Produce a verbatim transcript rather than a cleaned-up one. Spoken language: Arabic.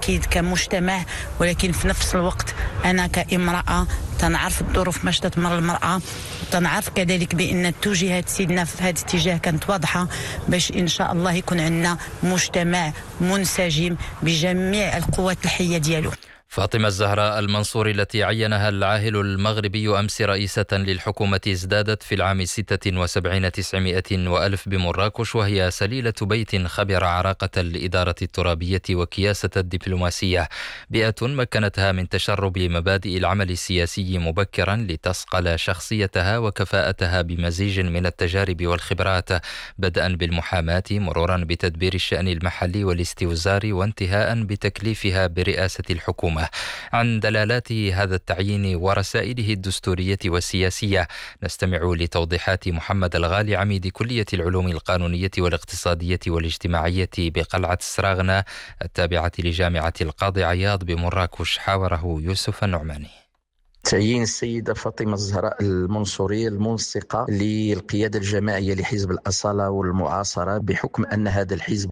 أكيد كمجتمع، ولكن في نفس الوقت أنا كامرأة تنعرف الظروف باش تتمر المرأة، تنعرف كذلك بأن توجيهات سيدنا في هذا الاتجاه كانت واضحة باش إن شاء الله يكون عندنا مجتمع منسجم بجميع القوات الحية ديالو. فاطمة الزهراء المنصوري التي عينها العاهل المغربي أمس رئيسة للحكومة ازدادت في العام ستة وسبعين تسعمائة وألف بمراكش، وهي سليلة بيت خبر عراقة الإدارة الترابية وكياسة الدبلوماسية، بيئة مكنتها من تشرب مبادئ العمل السياسي مبكرا لتصقل شخصيتها وكفاءتها بمزيج من التجارب والخبرات، بدءا بالمحاماة مرورا بتدبير الشأن المحلي والاستوزار وانتهاء بتكليفها برئاسة الحكومة. عن دلالات هذا التعيين ورسائله الدستورية والسياسية نستمع لتوضيحات محمد الغالي عميد كلية العلوم القانونية والاقتصادية والاجتماعية بقلعة سراغنا التابعة لجامعة القاضي عياض بمراكش، حاوره يوسف النعماني. تعيين السيدة فاطمة الزهراء المنصوري المنسقة للقيادة الجماعية لحزب الأصالة والمعاصرة، بحكم أن هذا الحزب